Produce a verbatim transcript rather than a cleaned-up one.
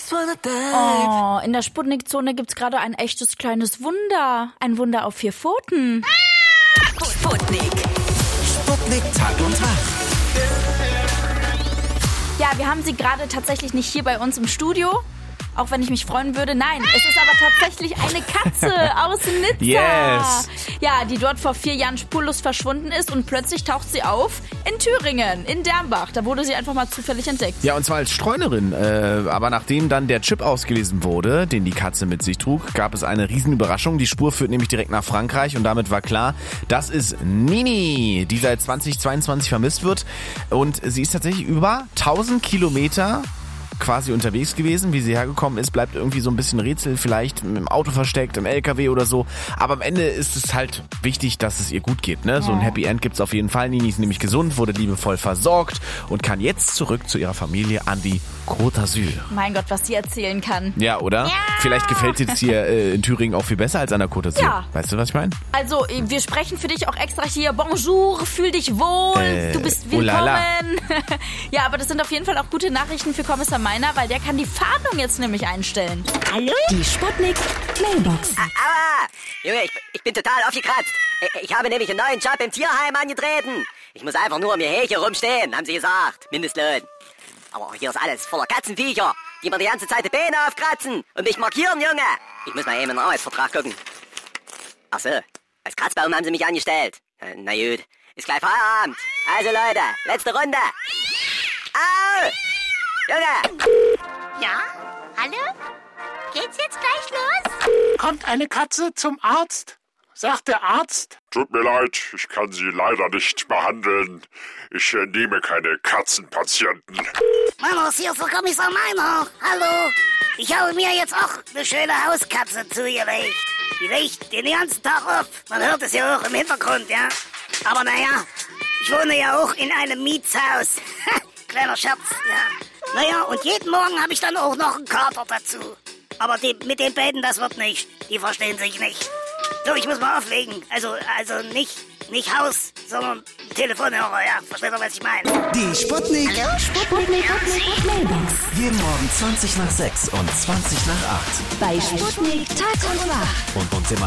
Oh, in der Sputnik-Zone gibt's gerade ein echtes kleines Wunder. Ein Wunder auf vier Pfoten. Sputnik. Sputnik Tag und Tag. Ja, wir haben sie gerade tatsächlich nicht hier bei uns im Studio. Auch wenn ich mich freuen würde. Nein, es ist aber tatsächlich eine Katze aus Nizza. Yes. Ja, die dort vor vier Jahren spurlos verschwunden ist und plötzlich taucht sie auf in Thüringen, in Dernbach. Da wurde sie einfach mal zufällig entdeckt. Ja, und zwar als Streunerin. Äh, aber nachdem dann der Chip ausgelesen wurde, den die Katze mit sich trug, gab es eine Riesenüberraschung. Die Spur führt nämlich direkt nach Frankreich und damit war klar, das ist Nini, die seit zweitausendzweiundzwanzig vermisst wird. Und sie ist tatsächlich über tausend Kilometer quasi unterwegs gewesen. Wie sie hergekommen ist, bleibt irgendwie so ein bisschen Rätsel, vielleicht im Auto versteckt, im L K W oder so. Aber am Ende ist es halt wichtig, dass es ihr gut geht. Ne? So ein Happy End gibt's auf jeden Fall. Nini ist nämlich gesund, wurde liebevoll versorgt und kann jetzt zurück zu ihrer Familie an die Côte d'Azur. Mein Gott, was sie erzählen kann. Ja, oder? Ja. Vielleicht gefällt es hier äh, in Thüringen auch viel besser als an der Côte d'Azur. Ja. Weißt du, was ich meine? Also, wir sprechen für dich auch extra hier. Bonjour, fühl dich wohl, Äh, du bist oh la la. willkommen. Ja, aber das sind auf jeden Fall auch gute Nachrichten für Kommissar Meiner, weil der kann die Fahndung jetzt nämlich einstellen. Hallo? Die Sputnik Mailbox. Aua! Junge, ich, ich bin total aufgekratzt. Ich, ich habe nämlich einen neuen Job im Tierheim angetreten. Ich muss einfach nur um ihr Häkchen rumstehen, haben sie gesagt. Mindestlohn. Aber hier ist alles voller Katzenviecher, die mir die ganze Zeit die Beine aufkratzen und mich markieren, Junge. Ich muss mal eben in den Arbeitsvertrag gucken. Ach so, als Kratzbaum haben sie mich angestellt. Na gut, ist gleich Feierabend. Also Leute, letzte Runde. Au! Junge! Ja? Hallo? Geht's jetzt gleich los? Kommt eine Katze zum Arzt? Sagt der Arzt. Tut mir leid, ich kann Sie leider nicht behandeln. Ich äh, nehme keine Katzenpatienten. Manos, hier ist der Kommissar Meiner. Hallo. Ich habe mir jetzt auch eine schöne Hauskatze zugelegt. Die legt den ganzen Tag auf. Man hört es ja auch im Hintergrund, ja. Aber naja, ich wohne ja auch in einem Mietshaus. Kleiner Scherz, ja. Naja, und jeden Morgen habe ich dann auch noch einen Kater dazu. Aber die, mit den beiden, das wird nicht. Die verstehen sich nicht. So, ich muss mal auflegen. Also, also nicht, nicht Haus, sondern Telefonhörer, ja. Versteht ihr, was ich meine? Die Sputnik. Hallo? Sputnik Mailbox. Jeden Morgen zwanzig nach sechs und zwanzig nach acht. Bei Sputnik Tag und Wach. Und uns immer